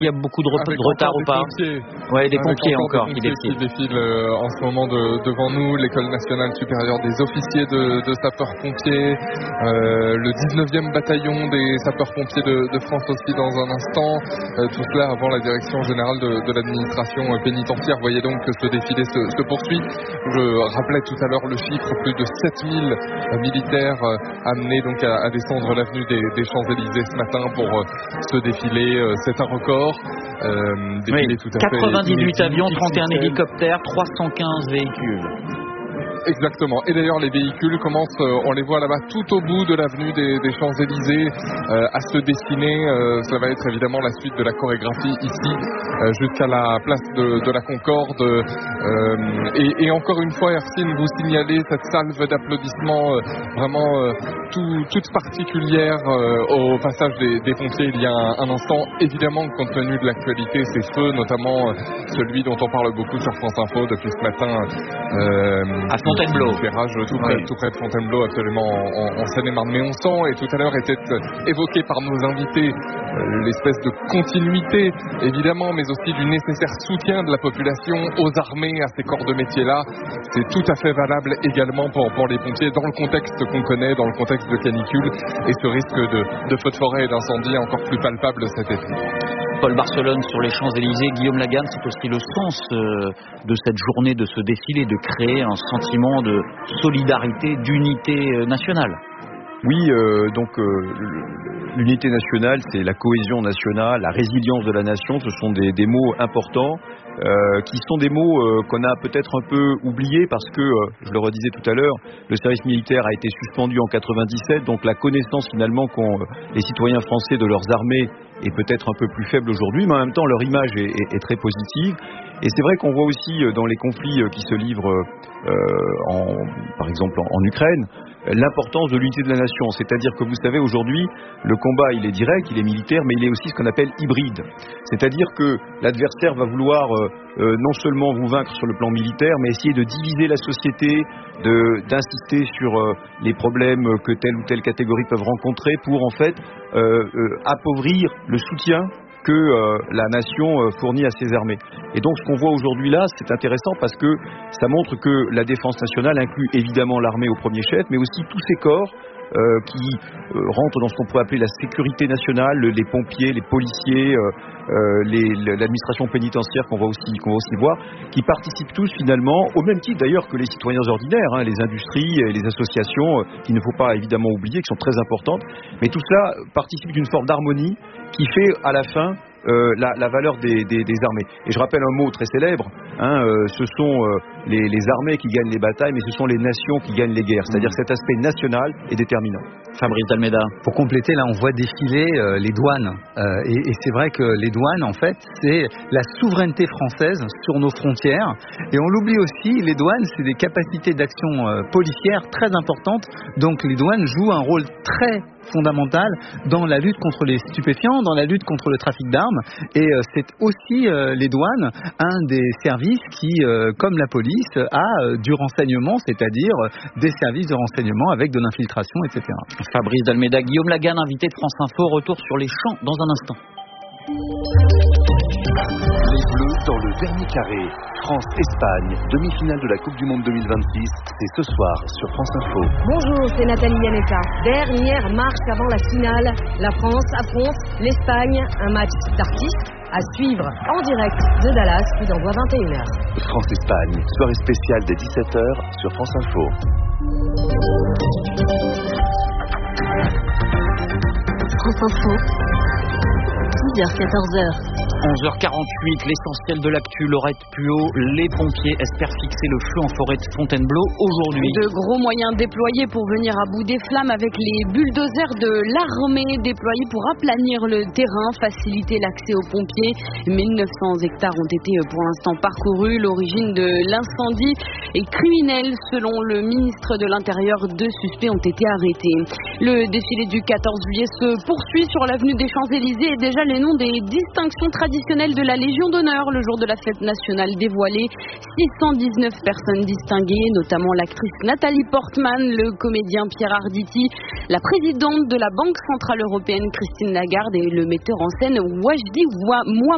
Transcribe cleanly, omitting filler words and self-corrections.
Il y a beaucoup de retard ou pas? Oui, des pompiers encore qui défilent en ce moment devant nous. L'École nationale supérieure des officiers de sapeurs-pompiers, le 19e bataillon des sapeurs-pompiers de France aussi dans un instant. Tout cela avant la direction générale de l'administration pénitentiaire. Vous voyez donc que ce défilé se poursuit. Je rappelais tout à l'heure le chiffre, plus de 7000 militaires amenés donc à descendre l'avenue des Champs-Élysées ce matin pour ce défilé. C'est un record. Oui, tout à 98 fait avions, 31 hélicoptères, 315 véhicules. Exactement. Et d'ailleurs, les véhicules commencent, on les voit là-bas tout au bout de l'avenue des Champs-Élysées à se dessiner. Cela va être évidemment la suite de la chorégraphie ici jusqu'à la place de la Concorde. Et encore une fois, Hercine, vous signalez cette salve d'applaudissements vraiment toute particulière au passage des pompiers il y a un instant. Évidemment, compte tenu de l'actualité, ces feux, notamment celui dont on parle beaucoup sur France Info depuis ce matin. À Fontainebleau. Tout près de Fontainebleau, absolument en Seine-et-Marne. Mais on sent, et tout à l'heure était évoqué par nos invités, l'espèce de continuité, évidemment, mais aussi du nécessaire soutien de la population aux armées, à ces corps de métier-là. C'est tout à fait valable également pour les pompiers, dans le contexte qu'on connaît, dans le contexte de canicule, et ce risque de feux de forêt et d'incendie encore plus palpable cet été. Paul Barcelone sur les Champs-Élysées, Guillaume Lagarde, c'est aussi le sens de cette journée, de ce défilé, de créer un sentiment de solidarité, d'unité nationale. Oui, l'unité nationale, c'est la cohésion nationale, la résilience de la nation, ce sont des mots importants, qui sont des mots qu'on a peut-être un peu oubliés parce que, je le redisais tout à l'heure, le service militaire a été suspendu en 97, donc la connaissance finalement qu'ont les citoyens français de leurs armées est peut-être un peu plus faible aujourd'hui, mais en même temps leur image est très positive. Et c'est vrai qu'on voit aussi dans les conflits qui se livrent, par exemple en Ukraine, l'importance de l'unité de la nation. C'est-à-dire que vous savez, aujourd'hui, le combat, il est direct, il est militaire, mais il est aussi ce qu'on appelle hybride. C'est-à-dire que l'adversaire va vouloir non seulement vous vaincre sur le plan militaire, mais essayer de diviser la société, d'insister sur les problèmes que telle ou telle catégorie peuvent rencontrer pour, en fait, appauvrir le soutien que la nation fournit à ses armées. Et donc ce qu'on voit aujourd'hui là, c'est intéressant parce que ça montre que la défense nationale inclut évidemment l'armée au premier chef, mais aussi tous ces corps qui rentrent dans ce qu'on pourrait appeler la sécurité nationale, les pompiers, les policiers, l'administration pénitentiaire qu'on va aussi voir, qui participent tous finalement, au même titre d'ailleurs que les citoyens ordinaires, les industries et les associations, qu'il ne faut pas évidemment oublier, qui sont très importantes, mais tout cela participe d'une forme d'harmonie qui fait à la fin la valeur des armées. Et je rappelle un mot très célèbre, ce sont les armées qui gagnent les batailles, mais ce sont les nations qui gagnent les guerres. C'est-à-dire cet aspect national est déterminant. Fabrice Dalméda. Pour compléter, là on voit défiler les douanes. Et c'est vrai que les douanes, en fait, c'est la souveraineté française sur nos frontières. Et on l'oublie aussi, les douanes, c'est des capacités d'action policière très importantes. Donc les douanes jouent un rôle très fondamental dans la lutte contre les stupéfiants, dans la lutte contre le trafic d'armes, et c'est aussi les douanes un des services qui, comme la police, a du renseignement, c'est-à-dire des services de renseignement avec de l'infiltration, etc. Fabrice Dalméda, Guillaume Lagarde, invité de France Info, retour sur les champs dans un instant. Les Bleus dans le dernier carré. France-Espagne, demi-finale de la Coupe du Monde 2026. C'est ce soir sur France Info. Bonjour, c'est Nathalie Yaneka. Dernière marche avant la finale. La France affronte l'Espagne. Un match d'artistes à suivre en direct de Dallas, coup d'envoi 21h. France-Espagne, soirée spéciale dès 17h sur France Info. France Info. 10h, 14h. 11h48, l'essentiel de l'actu, Laurette Puot, les pompiers espèrent fixer le feu en forêt de Fontainebleau aujourd'hui. De gros moyens déployés pour venir à bout des flammes avec les bulldozers de l'armée déployés pour aplanir le terrain, faciliter l'accès aux pompiers. 1900 hectares ont été pour l'instant parcourus. L'origine de l'incendie est criminelle selon le ministre de l'Intérieur. 2 suspects ont été arrêtés. Le défilé du 14 juillet se poursuit sur l'avenue des Champs-Élysées et déjà les noms des distinctions traditionnelles de la Légion d'honneur le jour de la fête nationale dévoilée. 619 personnes distinguées, notamment l'actrice Nathalie Portman, le comédien Pierre Arditi, la présidente de la Banque Centrale Européenne Christine Lagarde et le metteur en scène Wajdi Mouamad.